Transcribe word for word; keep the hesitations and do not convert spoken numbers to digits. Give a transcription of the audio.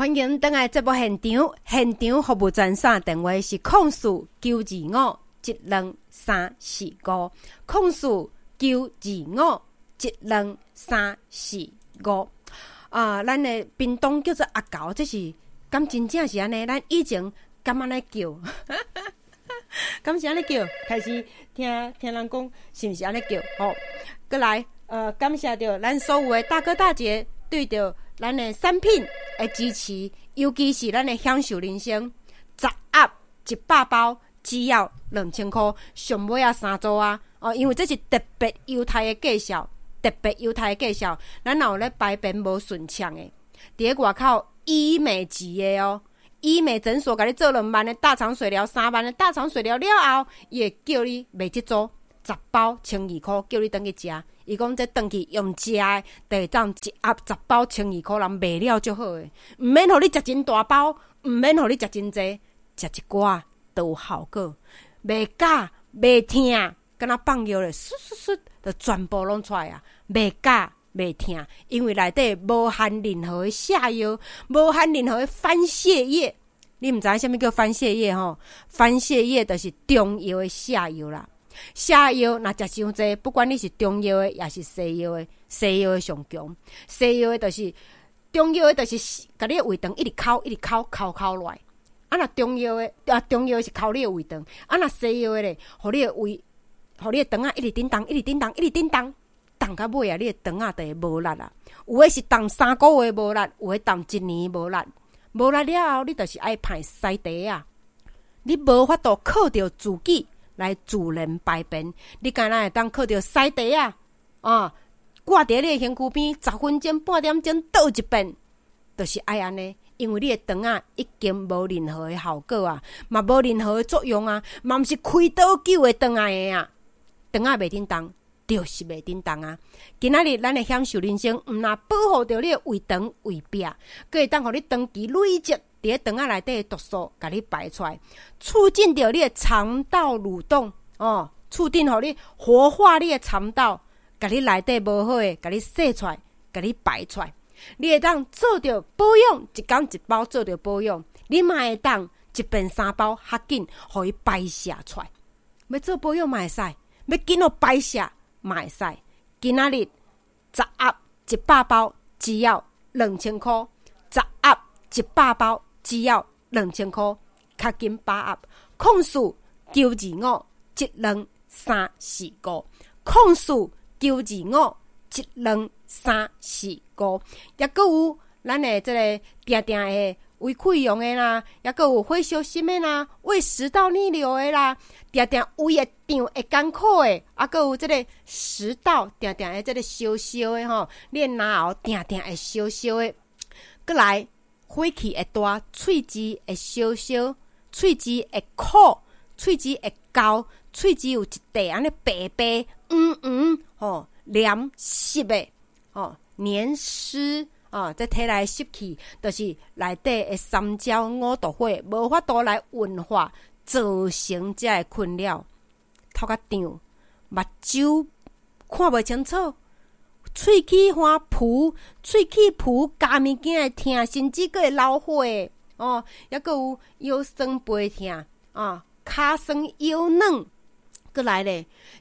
欢迎登来节目现场，现场服务专线电话是空四九二五一两三四五，空四九二五一两三四五。啊，咱的屏东叫做阿狗，这是敢真正是安尼？咱以前敢安尼叫，敢是安尼叫？开始听听人讲，是毋是安尼叫？吼，过来，呃，感谢着咱所有的大哥大姐对着咱的产品的支持，尤其是咱的享受人生，十盒一百包只要两千块，上尾啊三组啊！哦，因为这是特别优待的介绍。特别优待的介绍，咱若有咧排便无顺畅的，伫咧外口医美级的哦，医美诊所甲你做两万的大肠水疗，三万的大肠水疗了后，伊会叫你买这组十包千二块，叫你转去食。伊讲这转去用食的，就会当一盒十包千二块，人卖了就好诶，毋免互你食真大包，毋免互你食真济，食一寡都有效果，袂假袂痛，敢若放药咧，唰唰唰。就全部拢出来啊！袂假袂痛，因为内底无含任何的下药，无含任何的番泻叶。你毋知影啥物叫番泻叶吼？番泻叶就是中药的下药啦。下药若食伤济，不管你是中药的也是西药的，西药的上强。西药的就是中药的，就是甲你的胃肠一直抠，一直抠，抠抠落来。啊，若中药的啊，中药的是抠你的胃肠，啊，若西药的咧，互你的胃。互你的肠啊，一直叮当，一直叮当，一直叮当，当到尾啊，你的肠啊就会无力啊。有诶是当三个月无力，有诶当一年无力。无力了后，你就是爱排屎地啊。你无法度靠着自己来自然排便，你干那会当靠着屎地啊？啊，挂伫你的身躯边，十分钟、半点钟倒一遍，就是爱安尼。因为你的肠啊已经无任何的效果啊，嘛无任何的作用啊，嘛毋是开刀救的肠癌啊。肠仔袂叮当，就是袂叮当啊！今仔日咱的享受人生，毋若保护着你的胃肠、胃壁，佫会当互你长期累积伫咧肠仔内底的毒素，甲你排出来，促进着你的肠道蠕动哦，促进互你活化你的肠道，甲你内底无好的，甲你洗出来，甲你排出来。你会当做着保养，一天一包做着保养，你嘛会当一遍三包较紧，互伊排泄出来。要做保养嘛会使。要紧互排泄嘛会使，今仔日十盒一百包只要两千块，十盒一百包只要两千块，较紧把握。控诉九二五一两三四五，控诉九二五一两三四五，也阁有咱的这个定定的胃溃疡的啦，也阁有火烧心的啦，胃食道逆流的啦。定定胃会胀会艰苦的，啊，阁有即个食道定定的即个烧烧的吼，你的牙喉定定会烧烧的，阁来火气会大，喙齿会烧烧，喙齿会苦，喙齿会高，喙齿有一块安尼白白黄黄吼黏湿的吼黏湿啊，这体内湿气就是内底的三焦五毒火无法度来运化。造成这个困扰，头壳胀，目睭看不清楚，喙齿花浮，喙齿浮，加物件会痛，甚至佫会流血哦，也佫有腰酸背痛啊，骹酸腰软，佫来咧，